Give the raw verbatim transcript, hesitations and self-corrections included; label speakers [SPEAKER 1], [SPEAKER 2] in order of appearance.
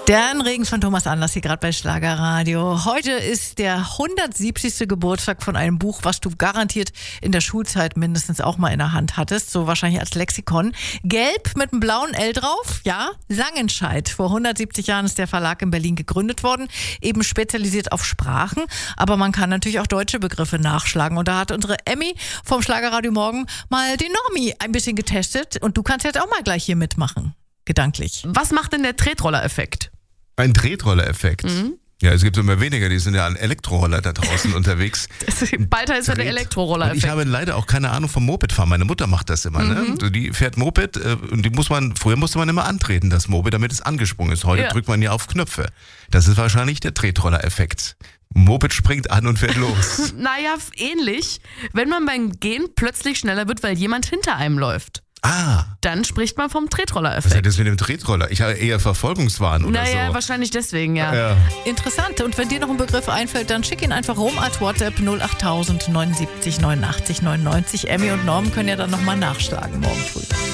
[SPEAKER 1] Der Regen von Thomas Anlass hier gerade bei Schlagerradio. Heute ist der hundertsiebzigste Geburtstag von einem Buch, was du garantiert in der Schulzeit mindestens auch mal in der Hand hattest, so wahrscheinlich als Lexikon. Gelb mit einem blauen L drauf, ja, Langenscheidt. Vor hundertsiebzig Jahren ist der Verlag in Berlin gegründet worden, eben spezialisiert auf Sprachen, aber man kann natürlich auch deutsche Begriffe nachschlagen. Und da hat unsere Emmy vom Schlagerradio Morgen mal den Normi ein bisschen getestet und du kannst jetzt auch mal gleich hier mitmachen, gedanklich.
[SPEAKER 2] Was macht denn der Tretroller-Effekt?
[SPEAKER 3] Ein Tretroller-Effekt.
[SPEAKER 2] Mhm.
[SPEAKER 3] Ja, es gibt immer weniger, die sind ja an Elektroroller da draußen unterwegs.
[SPEAKER 2] Bald heißt ja der Elektroroller-Effekt.
[SPEAKER 3] Ich habe leider auch keine Ahnung vom Mopedfahren. Meine Mutter macht das immer.
[SPEAKER 2] Mhm.
[SPEAKER 3] Ne? Die fährt Moped und die muss man, früher musste man immer antreten, das Moped, damit es angesprungen ist. Heute
[SPEAKER 2] ja.
[SPEAKER 3] drückt man ja auf Knöpfe. Das ist wahrscheinlich der Tretroller-Effekt. Moped springt an und fährt los.
[SPEAKER 2] Naja, ähnlich. Wenn man beim Gehen plötzlich schneller wird, weil jemand hinter einem läuft.
[SPEAKER 3] Ah.
[SPEAKER 2] Dann spricht man vom Tretroller-Effekt.
[SPEAKER 3] Was hat das mit dem Tretroller? Ich habe eher Verfolgungswahn oder
[SPEAKER 2] naja,
[SPEAKER 3] so.
[SPEAKER 2] Naja, wahrscheinlich deswegen, ja.
[SPEAKER 3] ja.
[SPEAKER 1] Interessant. Und wenn dir noch ein Begriff einfällt, dann schick ihn einfach rum als WhatsApp null acht tausend neunundsiebzig neunundachtzig neunundneunzig. Emmy und Norm können ja dann nochmal nachschlagen morgen früh.